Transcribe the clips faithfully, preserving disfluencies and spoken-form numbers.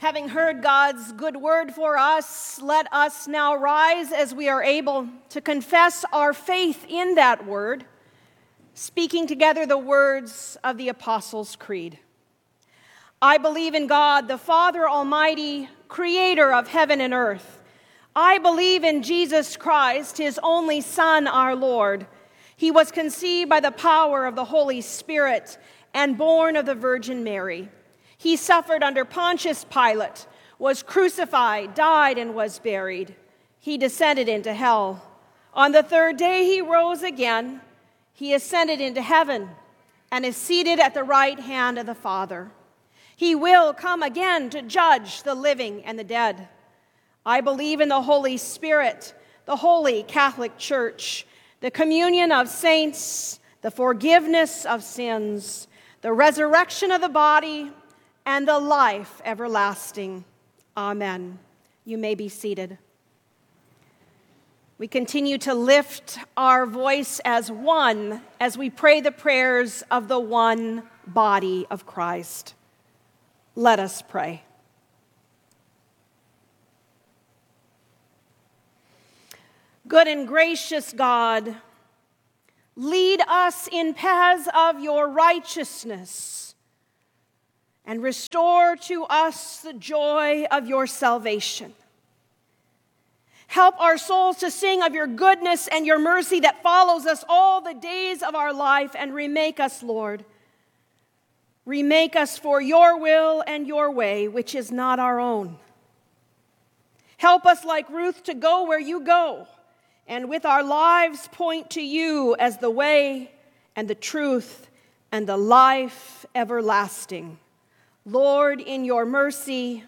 Having heard God's good word for us, let us now rise as we are able to confess our faith in that word, speaking together the words of the Apostles' Creed. I believe in God, the Father Almighty, creator of heaven and earth. I believe in Jesus Christ, his only Son, our Lord. He was conceived by the power of the Holy Spirit and born of the Virgin Mary. He suffered under Pontius Pilate, was crucified, died, and was buried. He descended into hell. On the third day he rose again. He ascended into heaven and is seated at the right hand of the Father. He will come again to judge the living and the dead. I believe in the Holy Spirit, the Holy Catholic Church, the communion of saints, the forgiveness of sins, the resurrection of the body, and the life everlasting. Amen. You may be seated. We continue to lift our voice as one as we pray the prayers of the one body of Christ. Let us pray. Good and gracious God, lead us in paths of your righteousness and restore to us the joy of your salvation. Help our souls to sing of your goodness and your mercy that follows us all the days of our life, and remake us, Lord. Remake us for your will and your way, which is not our own. Help us, like Ruth, to go where you go, and with our lives point to you as the way and the truth and the life everlasting. Lord, in your mercy,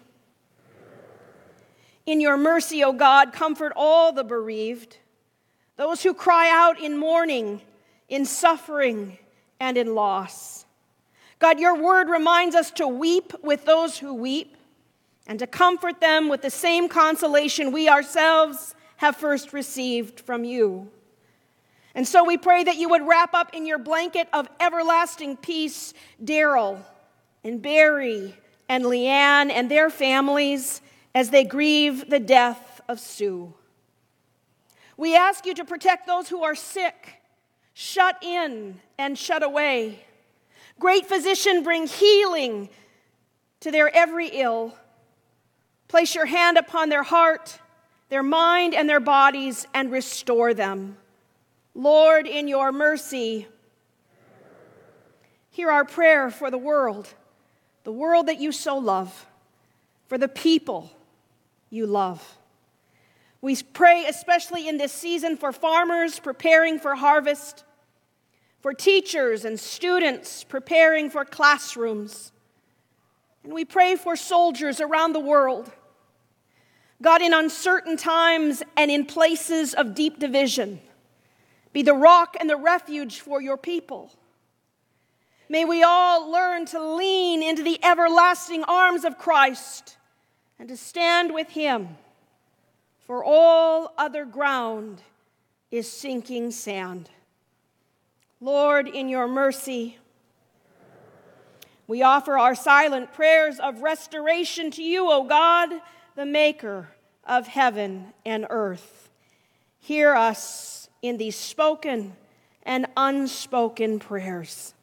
in your mercy, O God, comfort all the bereaved, those who cry out in mourning, in suffering, and in loss. God, your word reminds us to weep with those who weep and to comfort them with the same consolation we ourselves have first received from you. And so we pray that you would wrap up in your blanket of everlasting peace Daryl and Barry and Leanne and their families as they grieve the death of Sue. We ask you to protect those who are sick, shut in and shut away. Great physician, bring healing to their every ill. Place your hand upon their heart, their mind, and their bodies, and restore them. Lord, in your mercy, hear our prayer for the world, the world that you so love, for the people you love. We pray especially in this season for farmers preparing for harvest, for teachers and students preparing for classrooms, and we pray for soldiers around the world. God, in uncertain times and in places of deep division, be the rock and the refuge for your people. May we all learn to lean into the everlasting arms of Christ and to stand with him, for all other ground is sinking sand. Lord, in your mercy, we offer our silent prayers of restoration to you, O God, the maker of heaven and earth. Hear us in these spoken and unspoken prayers.